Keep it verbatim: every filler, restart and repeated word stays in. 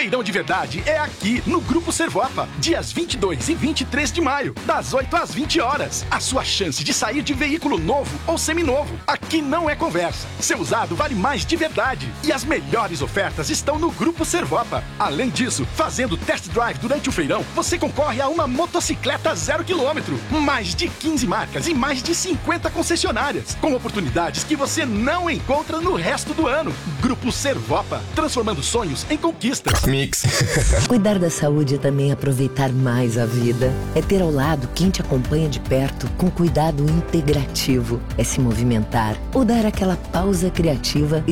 Feirão de verdade é aqui, no Grupo Servopa. Dias vinte e dois e vinte e três de maio, das oito às vinte horas. A sua chance de sair de veículo novo ou seminovo. Aqui não é conversa. Seu usado vale mais de verdade. E as melhores ofertas estão no Grupo Servopa. Além disso, fazendo test drive durante o feirão, você concorre a uma motocicleta zero quilômetro. Mais de quinze marcas e mais de cinquenta concessionárias. Com oportunidades que você não encontra no resto do ano. Grupo Servopa. Transformando sonhos em conquistas. Mix. Cuidar da saúde é também aproveitar mais a vida. É ter ao lado quem te acompanha de perto com cuidado integrativo. É se movimentar ou dar aquela pausa criativa e